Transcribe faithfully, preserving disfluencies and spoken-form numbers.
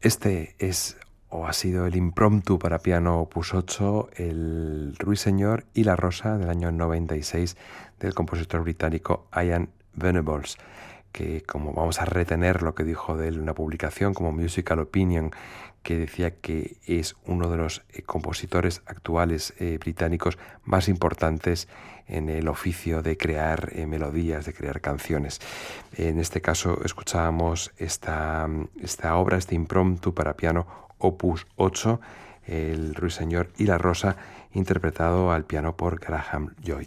Este es o ha sido el impromptu para piano opus ocho, el Ruiseñor y la Rosa del año noventa y seis del compositor británico Ian Venables, que como vamos a retener lo que dijo de él en una publicación como Musical Opinion, que decía que es uno de los eh, compositores actuales eh, británicos más importantes en el oficio de crear eh, melodías, de crear canciones. En este caso escuchábamos esta, esta obra, este impromptu para piano opus ocho, el Ruiseñor y la Rosa, interpretado al piano por Graham Joy.